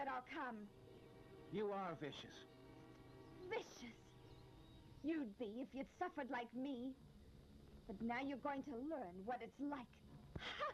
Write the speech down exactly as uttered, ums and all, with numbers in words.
but I'll come. You are vicious. Vicious? You'd be if you'd suffered like me. But now you're going to learn what it's like. Ha!